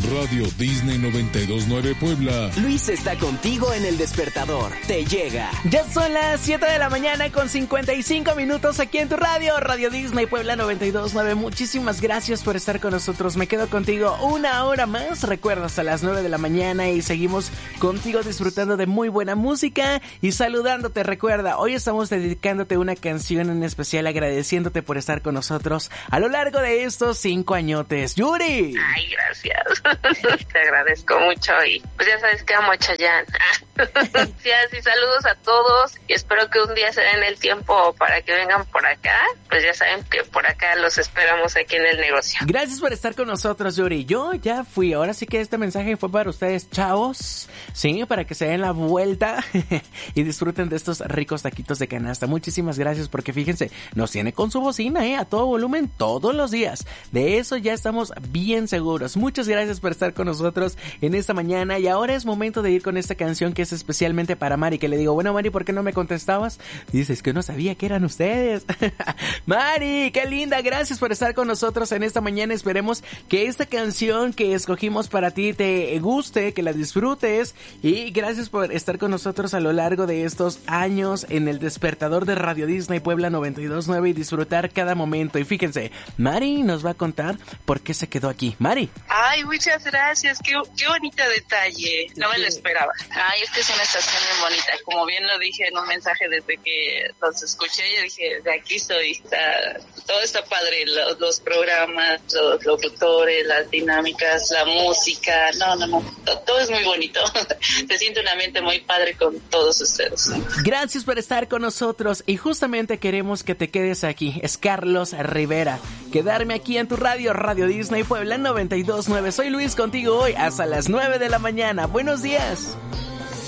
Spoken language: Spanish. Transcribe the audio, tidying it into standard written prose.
Radio Disney 92.9 Puebla. Luis está contigo en El Despertador. Te llega. Ya son las 7 de la mañana con 55 minutos aquí en tu radio, Radio Disney Puebla 92.9. Muchísimas gracias por estar con nosotros. Me quedo contigo una hora más. Recuerda, hasta las 9 de la mañana y seguimos contigo disfrutando de muy buena música y saludándote. Recuerda, hoy estamos dedicándote una canción en especial, agradeciéndote por estar con nosotros a lo largo de estos 5 añotes. ¡Yuri! Ay, gracias. Te agradezco mucho y pues ya sabes que amo a Chayanne. Gracias y saludos a todos y espero que un día se den el tiempo para que vengan por acá. Pues ya saben que por acá los esperamos aquí en el negocio. Gracias por estar con nosotros, Yuri. Yo ya fui. Ahora sí que este mensaje fue para ustedes, chavos. Sí, para que se den la vuelta y disfruten de estos ricos taquitos de canasta. Muchísimas gracias porque fíjense, nos tiene con su bocina, a todo volumen todos los días. De eso ya estamos bien seguros. Muchas gracias por estar con nosotros en esta mañana y ahora es momento de ir con esta canción que es especialmente para Mari, que le digo, bueno, Mari, ¿por qué no me contestabas? Dices que no sabía que eran ustedes. Mari, qué linda, gracias por estar con nosotros en esta mañana. Esperemos que esta canción que escogimos para ti te guste, que la disfrutes y gracias por estar con nosotros a lo largo de estos años en el despertador de Radio Disney Puebla 92.9 y disfrutar cada momento. Y fíjense, Mari nos va a contar por qué se quedó aquí. Mari. Ay, muchas gracias, qué bonito detalle, no me lo esperaba. Ay, es que es una estación muy bonita, como bien lo dije en un mensaje desde que los escuché, yo dije, de aquí soy, todo está padre, los programas, los locutores, las dinámicas, la música, no, todo es muy bonito, se siente un ambiente muy padre con todos ustedes. Gracias por estar con nosotros y justamente queremos que te quedes aquí, es Carlos Rivera, quedarme aquí en tu radio, Radio Disney Puebla 92.9, soy Luis contigo hoy hasta las 9 de la mañana, buenos días.